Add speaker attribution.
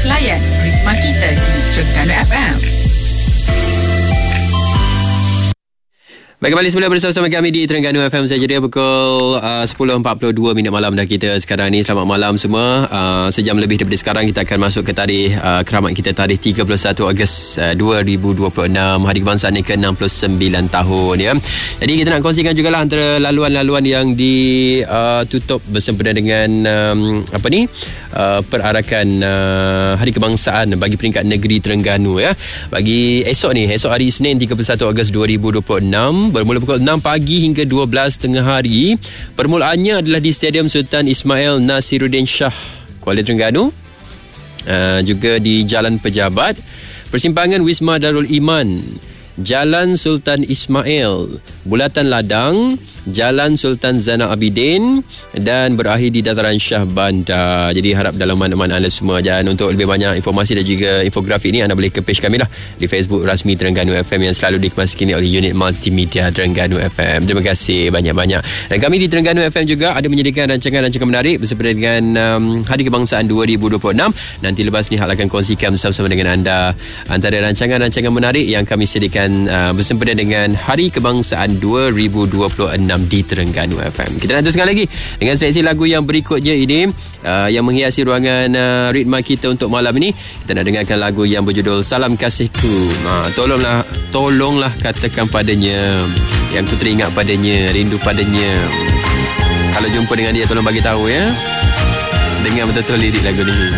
Speaker 1: Terus layan Ritma Kita di Terengganu FM.
Speaker 2: Baik, kembali semula bersama kami di Terengganu FM. Saya jadi pukul 10.42 malam dah kita sekarang ni. Selamat malam semua. Sejam lebih daripada sekarang kita akan masuk ke tarikh keramat kita, tarikh 31 Ogos 2026, Hari Kebangsaan yang ke-69 tahun ya. Jadi kita nak kongsikan jugalah antara laluan-laluan yang ditutup bersempena dengan perarakan Hari Kebangsaan bagi peringkat negeri Terengganu ya. Bagi esok hari Isnin 31 Ogos 2026, bermula pukul 6 pagi hingga 12 tengah hari. Permulaannya adalah di Stadium Sultan Ismail Nasiruddin Shah, Kuala Terengganu. Juga di Jalan Pejabat, persimpangan Wisma Darul Iman, Jalan Sultan Ismail, Bulatan Ladang, Jalan Sultan Zainal Abidin, dan berakhir di Dataran Shah Bandar. Jadi harap dalam maklumat anda semua. Dan untuk lebih banyak informasi dan juga infografik ini, anda boleh ke page kami lah di Facebook rasmi Terengganu FM yang selalu dikemas kini oleh unit multimedia Terengganu FM. Terima kasih banyak-banyak. Dan kami di Terengganu FM juga ada menyediakan rancangan-rancangan menarik bersempena dengan Hari Kebangsaan 2026. Nanti lepas ni hal akan kongsikan bersama-sama dengan anda antara rancangan-rancangan menarik yang kami sediakan bersempena dengan Hari Kebangsaan 2026 di Terengganu FM. Kita nak teruskan lagi dengan seleksi lagu yang berikutnya ini, yang menghiasi ruangan ritma kita untuk malam ini. Kita nak dengarkan lagu yang berjudul Salam Kasihku. Tolonglah katakan padanya yang ku teringat padanya, rindu padanya. Kalau jumpa dengan dia, tolong bagi tahu ya. Dengar betul-betul lirik lagu ni.